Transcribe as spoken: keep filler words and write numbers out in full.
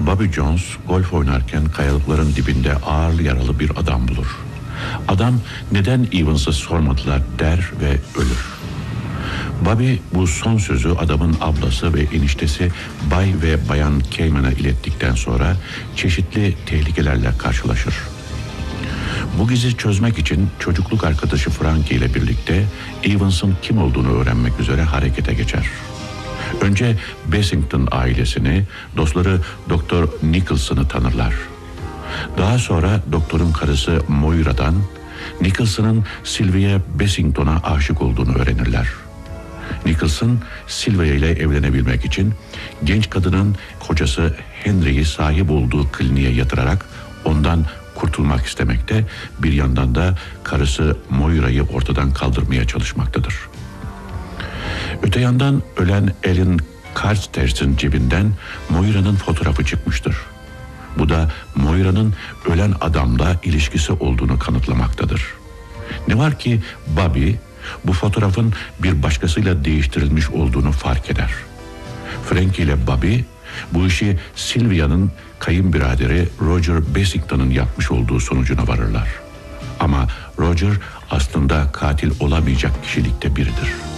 Bobby Jones golf oynarken kayalıkların dibinde ağır yaralı bir adam bulur. Adam neden Evans'ı sormadılar der ve ölür. Bobby bu son sözü adamın ablası ve eniştesi Bay ve Bayan Cayman'a ilettikten sonra çeşitli tehlikelerle karşılaşır. Bu gizi çözmek için çocukluk arkadaşı Frankie ile birlikte Evans'ın kim olduğunu öğrenmek üzere harekete geçer. Önce Bessington ailesini, dostları Doktor Nicholson'ı tanırlar. Daha sonra doktorun karısı Moira'dan Nicholson'ın Sylvia Bessington'a aşık olduğunu öğrenirler. Nicholson, Sylvia ile evlenebilmek için genç kadının kocası Henry'yi sahip olduğu kliniğe yatırarak ondan kurtulmak istemekte, bir yandan da karısı Moira'yı ortadan kaldırmaya çalışmaktadır. Öte yandan ölen Ellen Carsters'in cebinden Moira'nın fotoğrafı çıkmıştır. Bu da Moira'nın ölen adamla ilişkisi olduğunu kanıtlamaktadır. Ne var ki Bobby bu fotoğrafın bir başkasıyla değiştirilmiş olduğunu fark eder. Frankie ile Bobby bu işi Sylvia'nın kayınbiraderi Roger Bessington'ın yapmış olduğu sonucuna varırlar. Ama Roger aslında katil olamayacak kişilikte biridir.